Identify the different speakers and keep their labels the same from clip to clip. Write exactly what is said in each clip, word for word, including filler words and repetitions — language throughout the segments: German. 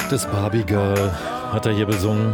Speaker 1: Das Barbie Girl hat er hier besungen.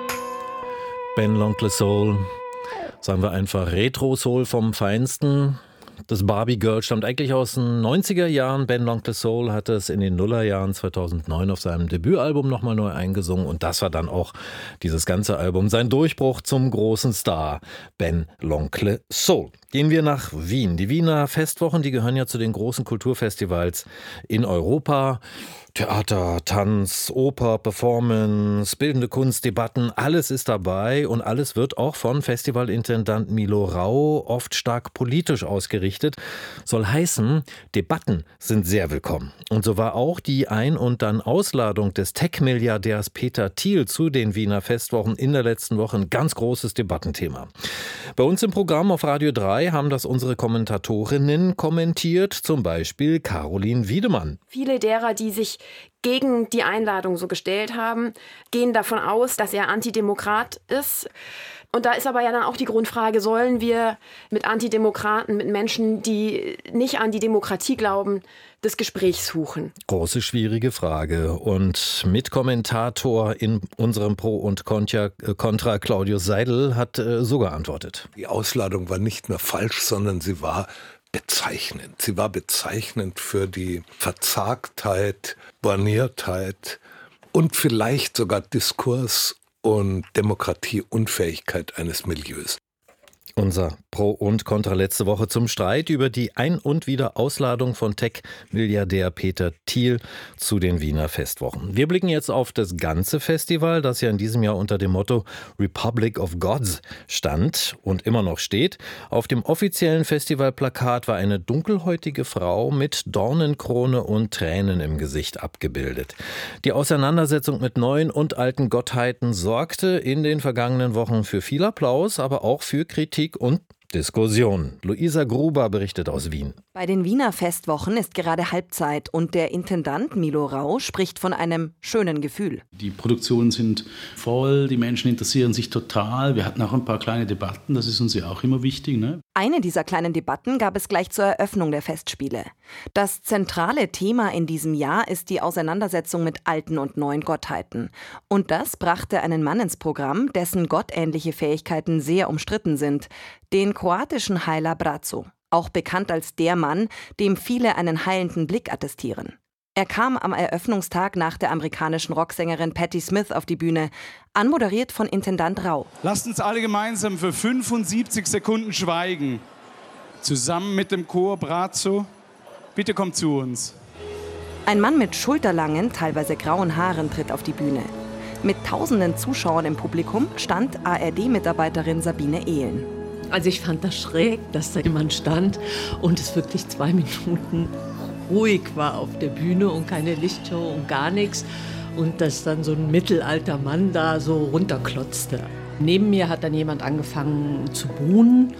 Speaker 1: Ben L'Oncle Soul. Sagen wir einfach Retro-Soul vom Feinsten. Das Barbie Girl stammt eigentlich aus den neunziger Jahren. Ben L'Oncle Soul hat es in den Nullerjahren zweitausendneun auf seinem Debütalbum nochmal neu eingesungen. Und das war dann auch dieses ganze Album sein Durchbruch zum großen Star. Ben L'Oncle Soul. Gehen wir nach Wien. Die Wiener Festwochen, die gehören ja zu den großen Kulturfestivals in Europa. Theater, Tanz, Oper, Performance, bildende Kunst, Debatten, alles ist dabei und alles wird auch von Festivalintendant Milo Rau oft stark politisch ausgerichtet. Soll heißen, Debatten sind sehr willkommen. Und so war auch die Ein- und dann Ausladung des Tech-Milliardärs Peter Thiel zu den Wiener Festwochen in der letzten Woche ein ganz großes Debattenthema. Bei uns im Programm auf Radio drei haben das unsere Kommentatorinnen kommentiert, zum Beispiel Caroline Wiedemann.
Speaker 2: Viele derer, die sich gegen die Einladung so gestellt haben, gehen davon aus, dass er Antidemokrat ist. Und da ist aber ja dann auch die Grundfrage, sollen wir mit Antidemokraten, mit Menschen, die nicht an die Demokratie glauben, das Gespräch suchen?
Speaker 1: Große, schwierige Frage. Und Mitkommentator in unserem Pro und Contra, Claudius Seidel, hat äh, so geantwortet.
Speaker 3: Die Ausladung war nicht nur falsch, sondern sie war bezeichnend. Sie war bezeichnend für die Verzagtheit, Borniertheit und vielleicht sogar Diskurs- und Demokratieunfähigkeit eines Milieus.
Speaker 1: Unser Pro und Contra letzte Woche zum Streit über die Ein- und Wiederausladung von Tech-Milliardär Peter Thiel zu den Wiener Festwochen. Wir blicken jetzt auf das ganze Festival, das ja in diesem Jahr unter dem Motto Republic of Gods stand und immer noch steht. Auf dem offiziellen Festivalplakat war eine dunkelhäutige Frau mit Dornenkrone und Tränen im Gesicht abgebildet. Die Auseinandersetzung mit neuen und alten Gottheiten sorgte in den vergangenen Wochen für viel Applaus, aber auch für Kritik und Diskussion. Luisa Gruber berichtet aus Wien.
Speaker 4: Bei den Wiener Festwochen ist gerade Halbzeit und der Intendant Milo Rau spricht von einem schönen Gefühl.
Speaker 5: Die Produktionen sind voll, die Menschen interessieren sich total. Wir hatten auch ein paar kleine Debatten, das ist uns ja auch immer wichtig, ne?
Speaker 4: Eine dieser kleinen Debatten gab es gleich zur Eröffnung der Festspiele. Das zentrale Thema in diesem Jahr ist die Auseinandersetzung mit alten und neuen Gottheiten. Und das brachte einen Mann ins Programm, dessen gottähnliche Fähigkeiten sehr umstritten sind, den kroatischen Heiler Braco, auch bekannt als der Mann, dem viele einen heilenden Blick attestieren. Er kam am Eröffnungstag nach der amerikanischen Rocksängerin Patti Smith auf die Bühne, anmoderiert von Intendant Rau.
Speaker 6: Lasst uns alle gemeinsam für fünfundsiebzig Sekunden schweigen. Zusammen mit dem Chor Braco. Bitte kommt zu uns.
Speaker 4: Ein Mann mit schulterlangen, teilweise grauen Haaren tritt auf die Bühne. Mit tausenden Zuschauern im Publikum stand A R D-Mitarbeiterin Sabine Ehlen.
Speaker 7: Also ich fand das schräg, dass da jemand stand und es wirklich zwei Minuten ruhig war auf der Bühne und keine Lichtshow und gar nichts. Und dass dann so ein mittelalter Mann da so runterklotzte. Neben mir hat dann jemand angefangen zu buhnen.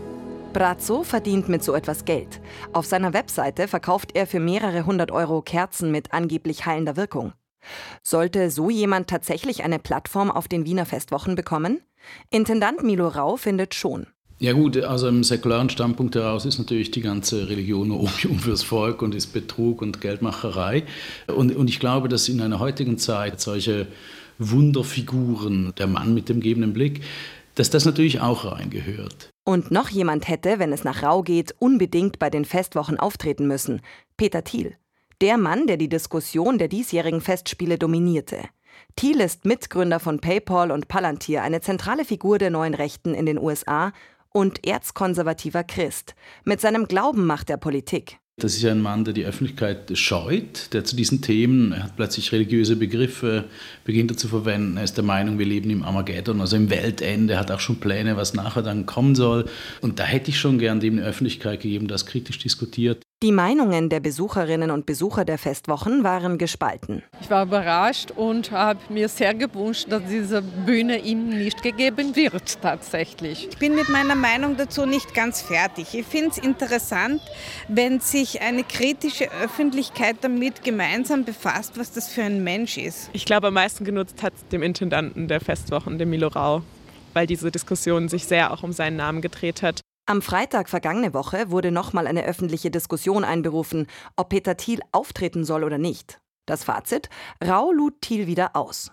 Speaker 4: Braco verdient mit so etwas Geld. Auf seiner Webseite verkauft er für mehrere hundert Euro Kerzen mit angeblich heilender Wirkung. Sollte so jemand tatsächlich eine Plattform auf den Wiener Festwochen bekommen? Intendant Milo Rau findet schon.
Speaker 5: Ja gut, also im säkularen Standpunkt heraus ist natürlich die ganze Religion Opium fürs Volk und ist Betrug und Geldmacherei. Und, und ich glaube, dass in einer heutigen Zeit solche Wunderfiguren, der Mann mit dem gebenden Blick, dass das natürlich auch reingehört.
Speaker 4: Und noch jemand hätte, wenn es nach Rau geht, unbedingt bei den Festwochen auftreten müssen. Peter Thiel. Der Mann, der die Diskussion der diesjährigen Festspiele dominierte. Thiel ist Mitgründer von PayPal und Palantir, eine zentrale Figur der neuen Rechten in den U S A und erzkonservativer Christ. Mit seinem Glauben macht er Politik.
Speaker 5: Das ist ja ein Mann, der die Öffentlichkeit scheut, der zu diesen Themen, er hat plötzlich religiöse Begriffe, beginnt er zu verwenden. Er ist der Meinung, wir leben im Armageddon, also im Weltende, er hat auch schon Pläne, was nachher dann kommen soll. Und da hätte ich schon gern dem eine Öffentlichkeit gegeben, das kritisch diskutiert.
Speaker 4: Die Meinungen der Besucherinnen und Besucher der Festwochen waren gespalten.
Speaker 8: Ich war überrascht und habe mir sehr gewünscht, dass diese Bühne ihm nicht gegeben wird tatsächlich.
Speaker 9: Ich bin mit meiner Meinung dazu nicht ganz fertig. Ich finde es interessant, wenn sich eine kritische Öffentlichkeit damit gemeinsam befasst, was das für ein Mensch ist.
Speaker 10: Ich glaube, am meisten genutzt hat es dem Intendanten der Festwochen, dem Milo Rau, weil diese Diskussion sich sehr auch um seinen Namen gedreht hat.
Speaker 4: Am Freitag vergangene Woche wurde nochmal eine öffentliche Diskussion einberufen, ob Peter Thiel auftreten soll oder nicht. Das Fazit: Rau lud Thiel wieder aus.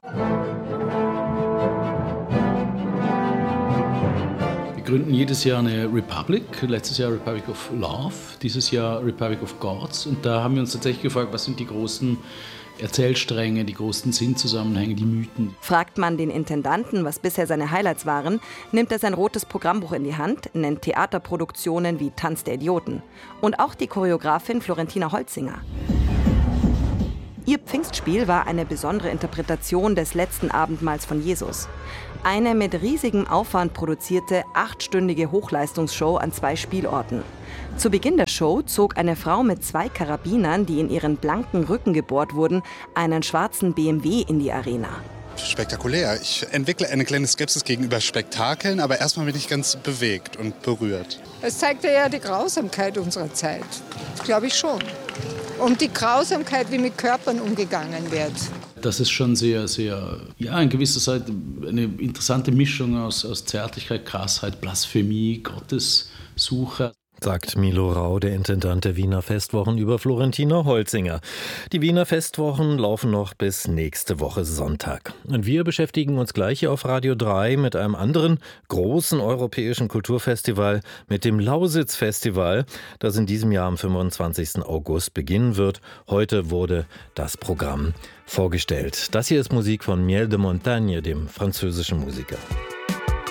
Speaker 5: Wir gründen jedes Jahr eine Republic, letztes Jahr Republic of Love, dieses Jahr Republic of Gods. Und da haben wir uns tatsächlich gefragt, was sind die großen Erzählstränge, die großen Sinnzusammenhänge, die Mythen.
Speaker 4: Fragt man den Intendanten, was bisher seine Highlights waren, nimmt er sein rotes Programmbuch in die Hand, nennt Theaterproduktionen wie Tanz der Idioten. Und auch die Choreografin Florentina Holzinger. Ihr Pfingstspiel war eine besondere Interpretation des letzten Abendmahls von Jesus. Eine mit riesigem Aufwand produzierte achtstündige Hochleistungsshow an zwei Spielorten. Zu Beginn der Show zog eine Frau mit zwei Karabinern, die in ihren blanken Rücken gebohrt wurden, einen schwarzen B M W in die Arena.
Speaker 11: Spektakulär. Ich entwickle eine kleine Skepsis gegenüber Spektakeln, aber erstmal bin ich ganz bewegt und berührt.
Speaker 12: Es zeigte ja die Grausamkeit unserer Zeit, glaube ich schon. Und die Grausamkeit, wie mit Körpern umgegangen wird.
Speaker 5: Das ist schon sehr, sehr, ja, in gewisser Seite eine interessante Mischung aus, aus Zärtlichkeit, Krassheit, Blasphemie, Gottessuche.
Speaker 1: Sagt Milo Rau, der Intendant der Wiener Festwochen, über Florentina Holzinger. Die Wiener Festwochen laufen noch bis nächste Woche Sonntag. Und wir beschäftigen uns gleich hier auf Radio drei mit einem anderen großen europäischen Kulturfestival, mit dem Lausitz-Festival, das in diesem Jahr am fünfundzwanzigsten August beginnen wird. Heute wurde das Programm vorgestellt. Das hier ist Musik von Miel de Montagne, dem französischen Musiker.